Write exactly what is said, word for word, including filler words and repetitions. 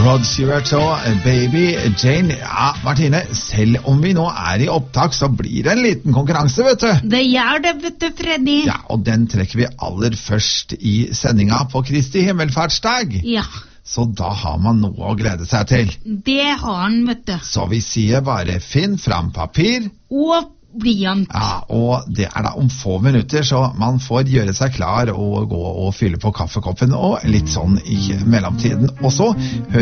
Rod Stewart og Baby Jane. Ja, Martine, selv om vi nå er i opptak, så blir det en liten konkurranse, vet du. Det gjør det, vet du, Freddy. Ja, og den trekker vi aller først i sendinga på Kristi himmelfartsdag. Ja. Så da har man noe å glede seg til. Det har han, vet du. Så vi sier bare finn fram papir. Og blyant. Ja, og det er da om få minutter, så man får gjøre seg klar og gå og fylle på kaffekoppen og litt sånn i mellomtiden. Og så hører